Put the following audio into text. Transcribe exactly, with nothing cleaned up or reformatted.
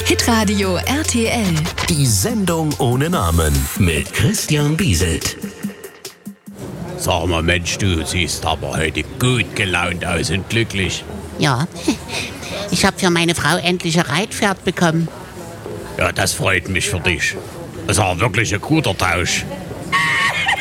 Hitradio R T L. Die Sendung ohne Namen mit Christian Bieselt. Sag mal, Mensch, du siehst aber heute gut gelaunt aus und glücklich. Ja, ich habe für meine Frau endlich ein Reitpferd bekommen. Ja, das freut mich für dich. Das war wirklich ein guter Tausch.